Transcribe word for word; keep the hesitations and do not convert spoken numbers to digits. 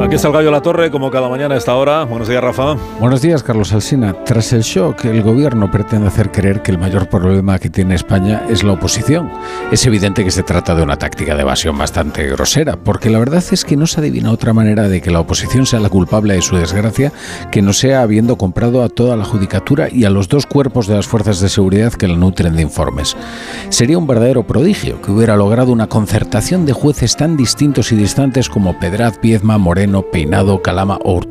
Aquí está el Gallo La Torre, como cada mañana a esta hora. Buenos días, Rafa. Buenos días, Carlos Alsina. Tras el shock, el gobierno pretende hacer creer que el mayor problema que tiene España es la oposición. Es evidente que se trata de una táctica de evasión bastante grosera, porque la verdad es que no se adivina otra manera de que la oposición sea la culpable de su desgracia que no sea habiendo comprado a toda la judicatura y a los dos cuerpos de las fuerzas de seguridad que la nutren de informes. Sería un verdadero prodigio que hubiera logrado una concertación de jueces tan distintos y distantes como Pedraz, Viedma, Moreno, Peinado, Calama o